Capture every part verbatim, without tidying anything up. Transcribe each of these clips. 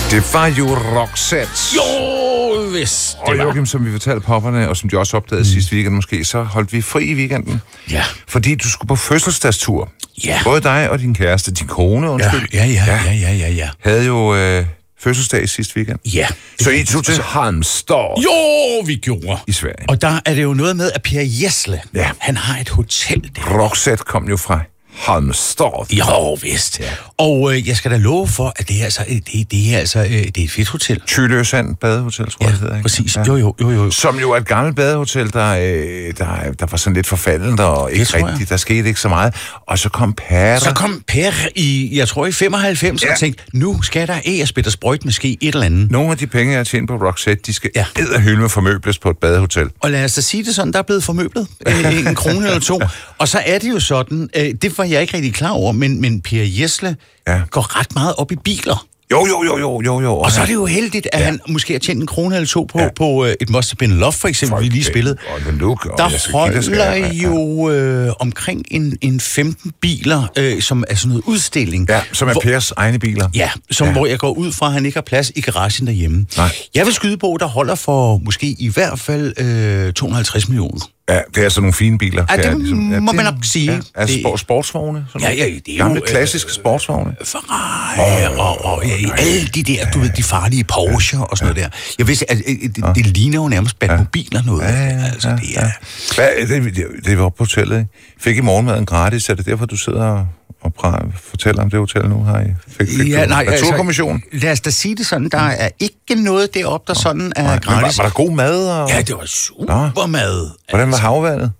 Det var jo Roxette. Jo, hvis det Og var. Joachim, som vi fortalte popperne, og som de også opdagede mm. sidste weekend måske, så holdt vi fri i weekenden. Ja. Fordi du skulle på fødselsdagstur. Ja. Både dig og din kæreste, din kone, undskyld. Ja, ja, ja, ja, ja, ja, ja. Havde jo øh, fødselsdag sidste weekend. Ja. Så I tog til Halmstad. Jo, vi gjorde. I Sverige. Og der er det jo noget med, at Per Gessle, ja. han har et hotel der. Roxette kom jo fra Halmstad. Jo, vist. Ja. Og øh, jeg skal da love for, at det er altså, det, det er altså, øh, det er et fedt hotel. Tjøløsand badehotel, tror ja, jeg, det hedder, ikke? Præcis. Ja. Jo, jo, jo, jo. Som jo er et gammelt badehotel, der, øh, der, der var sådan lidt forfaldent og ikke rigtigt. Der skete ikke så meget. Og så kom Per. Så kom Per i, jeg tror i femoghalvfems, ja. Og tænkte, nu skal der æg og spætte sprøjt måske et eller andet. Nogle af de penge, jeg har tjent på Roxette, de skal ja. edderhylme formøbles på et badehotel. Og lad os da sige det sådan, der er blevet formøblet en, en krone eller to. Og så er det jo sådan, øh, det var jeg ikke rigtig klar over, men, men Per Gessle ja. går ret meget op i biler. Jo, jo, jo, jo, jo, jo. Og så er det jo heldigt, at ja. han måske har tjent en krone eller to på, ja. på uh, et Must Have Been Love, for eksempel, Folk, vi lige spillede. Og The Look. Og der holder ja, ja. jo øh, omkring en, en femten biler, øh, som er sådan noget udstilling. Ja, som er hvor, Pers egne biler. Ja, som, ja, hvor jeg går ud fra, at han ikke har plads i garagen derhjemme. Nej. Jeg vil skyde på, der holder for måske i hvert fald øh, to hundrede og halvtreds millioner. Ja, det er sådan nogle fine biler. Ja, det jeg, ligesom, ja, må det, man nok sige. Ja, altså det, sportsvogne? Ja, ja, det er gamle, jo... klassiske sportsvogne. Ferrari oh, og, og ja, alle de der, du ved, de farlige Porsche og sådan ja. noget der. Jeg vidste, at det, det, det ligner jo nærmest Batmobiler noget. Ja, ja, altså, det er... Ja. Hvad, det, det, det var på hotellet. Fik I morgenmaden gratis? Er det derfor, du sidder og... og pra- fortæller om det hotel nu, har I? Fik, fik ja, nej, naturkommission? Altså, lad os da sige det sådan, der er ikke noget deroppe, der sådan er nej, gratis. Var, var der god mad? Og... Ja, det var super Nå. mad. Hvordan var havvandet?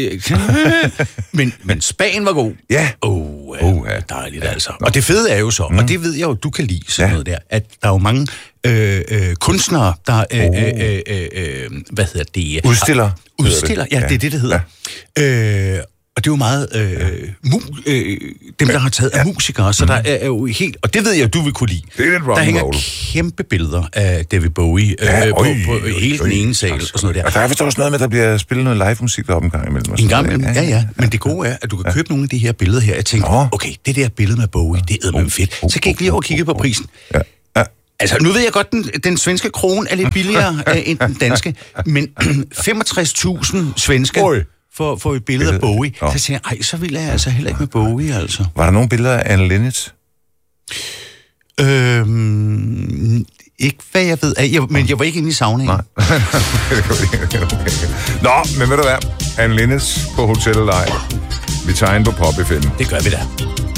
men, men Spanien var god. Ja. Åh, oh, ja, oh, ja. Dejligt altså. Nå. Og det fede er jo så, mm. og det ved jeg jo, du kan lide sådan ja. noget der, at der er jo mange øh, øh, kunstnere, der, øh, oh. øh, øh, øh, hvad hedder det? Udstiller. Udstiller, ja, det er det, det hedder. Ja. Øh, Og det er jo meget øh, mu- øh, dem, der har taget af musikere, så mm. der er jo helt... Og det ved jeg, du vil kunne lide. Det er lidt der hænger kæmpe billeder af David Bowie ja, øh, på, øj, på øj, hele øj, den ene sal og sådan noget der. Og der er vist også noget med, at der bliver spillet noget live-musik deroppe en gang imellem. En gang imellem, ja, ja. Men det gode er, at du kan købe nogle af de her billeder her. Jeg tænker, okay, det der billede med Bowie, det er med fedt. Så kan jeg ikke lige over og kigge på prisen. Ja. Altså, nu ved jeg godt, den, den svenske krone er lidt billigere øh, end den danske, men femogtres tusind svenske... Oj. For, for et billede af Bowie. Ja. Så siger jeg, ej, så vil jeg altså heller ikke med Bowie, altså. Var der nogle billeder af Anne Linnet? Øhm, ikke hvad jeg ved. Jeg, men jeg var ikke inde i saunaen. Nej. Nå, men ved du hvad? Anne Linnet på Hotel Live. Vi tager ind på Pop F M. Det gør vi da.